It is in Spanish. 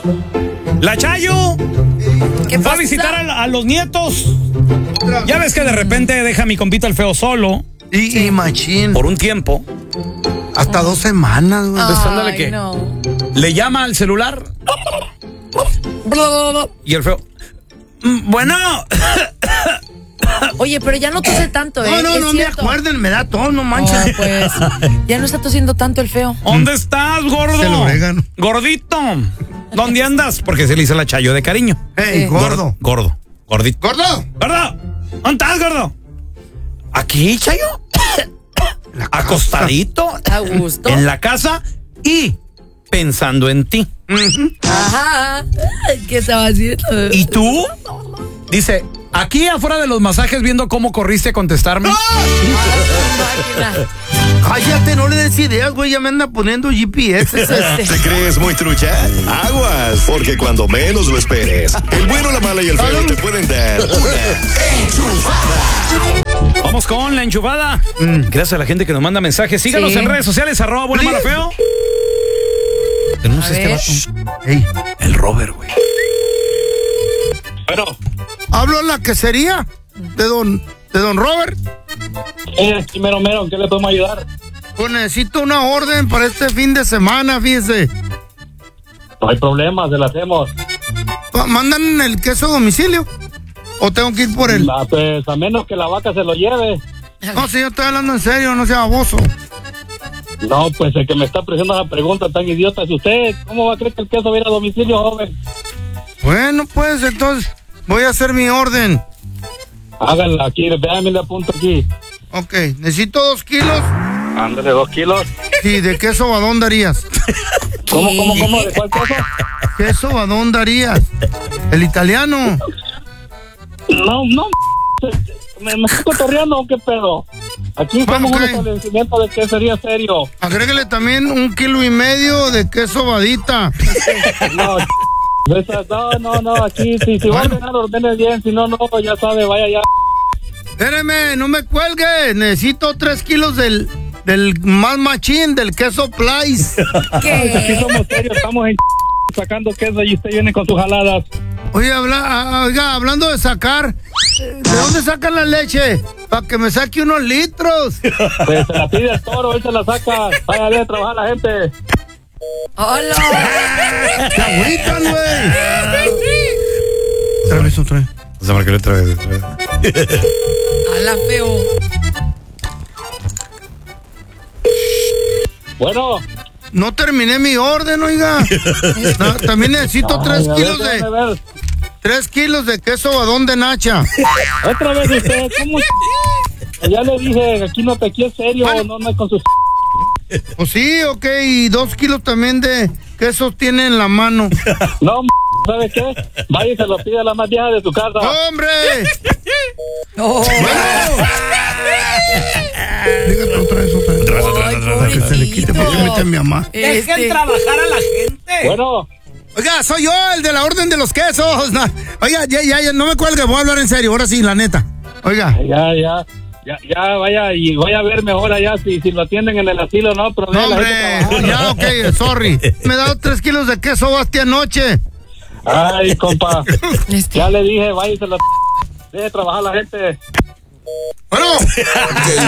La Chayo ¿Qué va pasa? a visitar a los nietos. Ya ves que de repente deja a mi compita el feo solo Y machín. por un tiempo. Hasta 2 semanas, güey. Entonces, ándale, Ay, ¿qué? no. Le llama al celular y el feo. Bueno. Oye, pero ya no tose tanto, ¿eh? No, Es no me cierto. acuerden, me da todo, no Oh, manches. pues, ya no está tosiendo tanto el feo. ¿Dónde estás, gordo? Es el orégano. Gordito. ¿Dónde andas? Porque se le hizo la Chayo de cariño. Ey, gordo. Gordo. Gordito. ¡Gordo! ¿Gordo? ¿Dónde estás, gordo? ¿Aquí, Chayo? Acostadito. A gusto. En la casa y pensando en ti. Ajá. ¿Qué estaba haciendo? ¿Y tú? Dice, aquí afuera de los masajes viendo cómo corriste a contestarme. Máquina. Cállate, no le des ideas, güey. Ya me anda poniendo GPS. ¿Te crees muy trucha? Aguas, porque cuando menos lo esperes, el bueno, la mala y el feo te pueden dar una enchufada. Vamos con la enchufada. Gracias a la gente que nos manda mensajes. Síganos Sí. en redes sociales, @bueno, malo, feo. Tenemos A este ver. vato. Ey, El Robert, güey. Bueno, hablo en la quesería de don Robert. aquí mero, ¿en qué le podemos ayudar? Pues necesito una orden para este fin de semana, fíjese. No hay problema, se la hacemos. ¿Mandan el queso a domicilio? ¿O tengo que ir por él? Pues a menos que la vaca se lo lleve. No, señor, estoy hablando en serio, no sea baboso. No, pues el que me está presentando esa pregunta tan idiota es usted. ¿Cómo va a creer que el queso va a ir a domicilio, joven? Bueno, pues entonces voy a hacer mi orden. Háganla aquí, véanme, le apunto aquí. Ok, necesito 2 kilos. Ándale, 2 kilos. Sí, ¿de queso badón darías? ¿Cómo? ¿De cuál queso? ¿Queso badón darías? ¿El italiano? No, ¿me estoy cotorreando o qué pedo? Aquí somos Ok. un establecimiento de quesería serio. Agréguele también 1,5 kilos de queso badita. No, no, aquí si va a ordenar, ordene bien, si no, ya sabe, vaya ya. Espéreme, no me cuelgue. Necesito 3 kilos del más machín, del queso Place. Aquí ¿Qué? somos serios, estamos sacando queso y usted viene con sus jaladas. Oye, oiga, hablando de sacar, ¿de dónde sacan la leche? Para que me saque unos litros. Pues se la pide el toro, él se la saca. Vaya bien a trabajar la gente. ¡Hola! ¡Se agüitan, güey! Otra vez. Vamos a marcarle otra vez. ¡Hala, feo! Bueno. No terminé mi orden, oiga. No, también necesito 3 kilos déjame ver. 3 kilos de queso badón de Nacha. Otra vez usted, ¿cómo? Ya le dije, aquí no te quiero serio, Bueno. no con sus... Pues sí, ok, y 2 kilos también de queso tiene en la mano. No, ¿sabe qué? Vaya y se lo pide a la más vieja de tu casa. ¡Hombre! ¡Oh! Dígate otra vez. Ay, Que se le quite porque mete a mi mamá. Dejen trabajar a la gente. Bueno, Oiga, soy yo, el de la orden de los quesos. Oiga, ya, no me cuelgue, voy a hablar en serio, ahora sí, la neta. Oiga. ya, vaya y voy a ver mejor allá si lo atienden en el asilo, no, pero No, la gente hombre, trabajando. ya, ok, sorry. Me he dado 3 kilos de queso Basti anoche. Ay, compa, ya le dije, vaya y se lo... Deje trabajar la gente. Bueno.